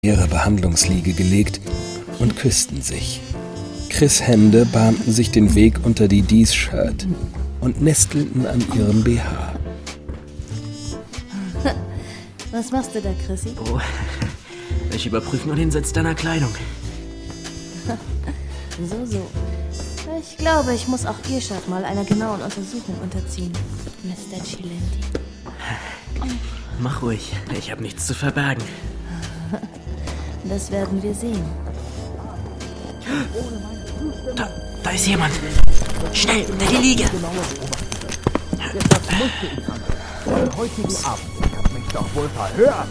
ihre Behandlungsliege gelegt und küssten sich. Chris' Hände bahnten sich den Weg unter die Dees Shirt und nestelten an ihrem BH. Was machst du da, Chrissy? Oh, ich überprüfe nur den Sitz deiner Kleidung. So. Ich glaube, ich muss auch ihr Shirt mal einer genauen Untersuchung unterziehen, Mr. Cilenti. Mach ruhig, ich habe nichts zu verbergen. Das werden wir sehen. Da ist jemand. Schnell, unter die Liege. Heutigen Abend, ich hab mich doch wohl verhört.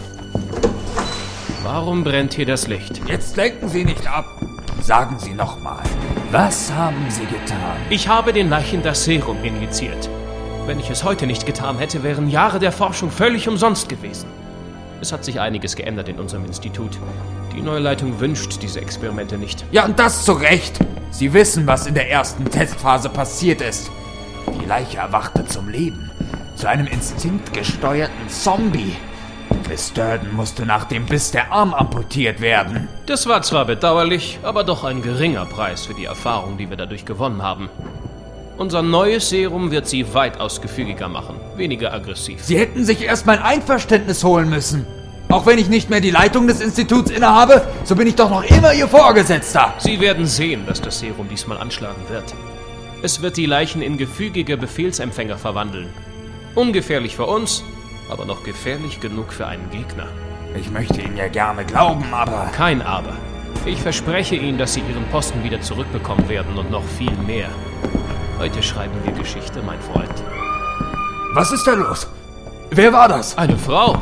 Warum brennt hier das Licht? Jetzt lenken Sie nicht ab. Sagen Sie nochmal, was haben Sie getan? Ich habe den Leichen das Serum injiziert. Wenn ich es heute nicht getan hätte, wären Jahre der Forschung völlig umsonst gewesen. Es hat sich einiges geändert in unserem Institut. Die neue Leitung wünscht diese Experimente nicht. Ja, und das zu Recht. Sie wissen, was in der ersten Testphase passiert ist. Die Leiche erwachte zum Leben. Zu einem instinktgesteuerten Zombie. Miss Durden musste nach dem Biss der Arm amputiert werden. Das war zwar bedauerlich, aber doch ein geringer Preis für die Erfahrung, die wir dadurch gewonnen haben. Unser neues Serum wird sie weitaus gefügiger machen, weniger aggressiv. Sie hätten sich erst mein Einverständnis holen müssen. Auch wenn ich nicht mehr die Leitung des Instituts innehabe, so bin ich doch noch immer Ihr Vorgesetzter. Sie werden sehen, dass das Serum diesmal anschlagen wird. Es wird die Leichen in gefügige Befehlsempfänger verwandeln. Ungefährlich für uns, aber noch gefährlich genug für einen Gegner. Ich möchte Ihnen ja gerne glauben, aber... Kein Aber. Ich verspreche Ihnen, dass Sie Ihren Posten wieder zurückbekommen werden und noch viel mehr. Heute schreiben wir Geschichte, mein Freund. Was ist da los? Wer war das? Eine Frau.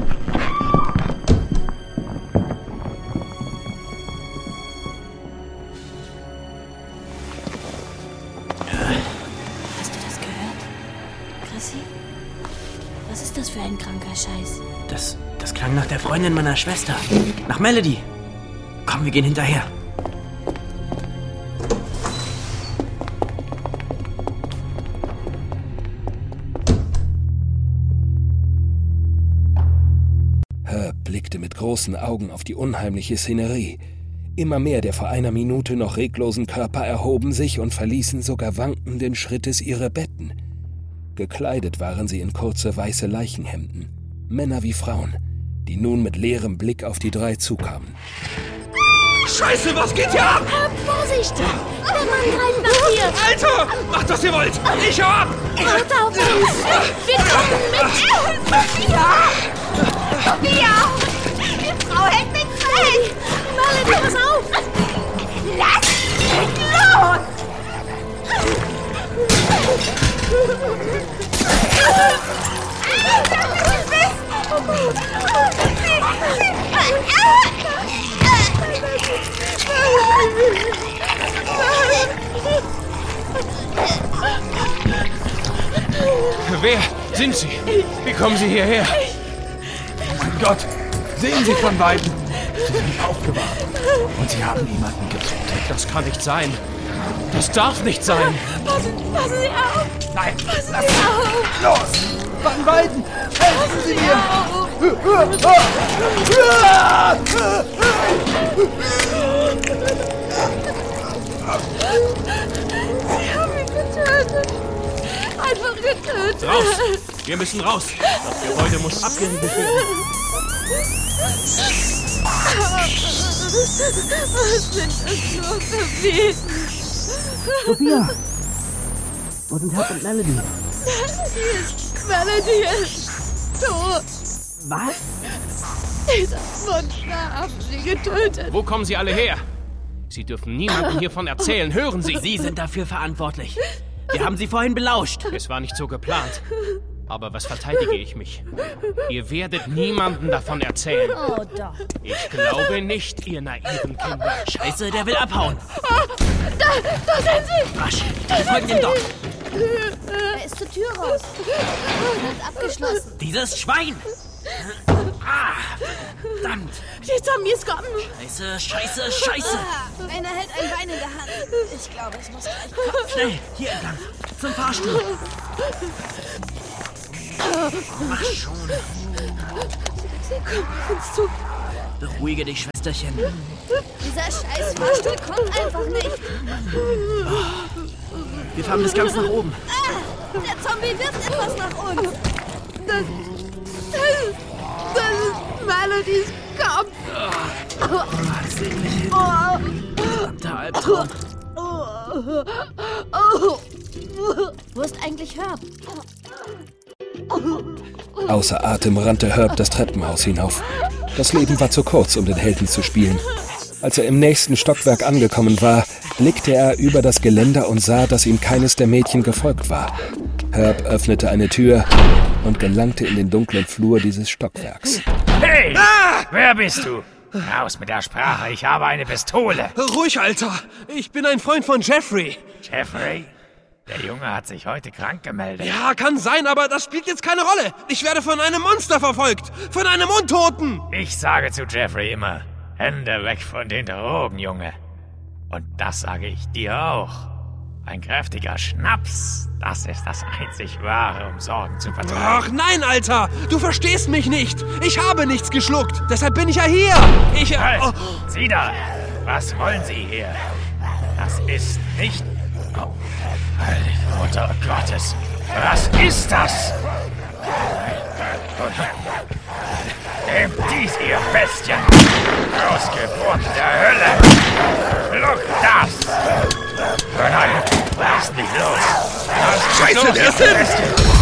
Hast du das gehört? Chrissy? Was ist das für ein kranker Scheiß? Das klang nach der Freundin meiner Schwester. Nach Melody. Komm, wir gehen hinterher. Herb blickte mit großen Augen auf die unheimliche Szenerie. Immer mehr der vor einer Minute noch reglosen Körper erhoben sich und verließen sogar wankenden Schrittes ihre Betten. Gekleidet waren sie in kurze weiße Leichenhemden, Männer wie Frauen, die nun mit leerem Blick auf die drei zukamen. Scheiße, was geht hier ab? Vorsicht! Der Mann greift nach dir! Alter, macht, was ihr wollt! Ich hau ab! Warte auf uns! Wir kommen mit! Sophia! Die Frau hält mich fest! Melody, pass auf! Lass mich los! Wer sind Sie? Wie kommen Sie hierher? Mein Gott, sehen Sie von Weitem. Sie sind aufgewacht. Und Sie haben jemanden getötet. Das kann nicht sein. Das darf nicht sein. Passen Sie auf! Nein, Passen Sie auf! los! Van Weiden, helfen Sie mir! Sie haben ihn getötet! Einfach getötet! Raus! Wir müssen raus! Das Gebäude muss abgeriegelt werden. Was sind das nur für Wesen? Sophia! Wo sind Herb und Melody? Melody ist tot! Was? Dieser Monster haben sie getötet! Wo kommen Sie alle her? Sie dürfen niemandem hiervon erzählen. Hören Sie! Sie sind dafür verantwortlich. Wir haben Sie vorhin belauscht. Es war nicht so geplant. Aber was verteidige ich mich? Ihr werdet niemandem davon erzählen. Oh doch. Ich glaube nicht, ihr naiven Kinder. Scheiße, der will abhauen. Da sind sie! Rasch, wir folgen dem Doc. Er ist zur Tür raus. Wird abgeschlossen. Dieses Schwein! Verdammt! Die Zombies kommen! Scheiße! Einer hält ein Bein in der Hand. Ich glaube, es muss gleich kommen. Schnell, hier entlang. Zum Fahrstuhl. Mach schon. Sie kommen auf uns zu. Beruhige dich, Schwesterchen. Dieser scheiß Fahrstuhl kommt einfach nicht. Wir fahren bis ganz nach oben. Der Zombie wirft etwas nach uns. Das ist Melodies Kopf. Verdammter Albtraum. Wo ist eigentlich Herb? Außer Atem rannte Herb das Treppenhaus hinauf. Das Leben war zu kurz, um den Helden zu spielen. Als er im nächsten Stockwerk angekommen war, blickte er über das Geländer und sah, dass ihm keines der Mädchen gefolgt war. Herb öffnete eine Tür und gelangte in den dunklen Flur dieses Stockwerks. Hey! Wer bist du? Raus mit der Sprache, ich habe eine Pistole. Ruhig, Alter. Ich bin ein Freund von Jeffrey. Jeffrey? Der Junge hat sich heute krank gemeldet. Ja, kann sein, aber das spielt jetzt keine Rolle. Ich werde von einem Monster verfolgt. Von einem Untoten. Ich sage zu Jeffrey immer, Hände weg von den Drogen, Junge. Und das sage ich dir auch. Ein kräftiger Schnaps, das ist das einzig Wahre, um Sorgen zu vertreiben. Ach nein, Alter. Du verstehst mich nicht. Ich habe nichts geschluckt. Deshalb bin ich ja hier. Halt! Sie da! Was wollen Sie hier? Das ist nicht... Oh, Heilige Mutter Gottes! Was ist das? Nehmt dies, ihr Bestien! Ausgeburt der Hölle! Schluckt das! Nein, lass nicht los! Scheiße, wer ist denn?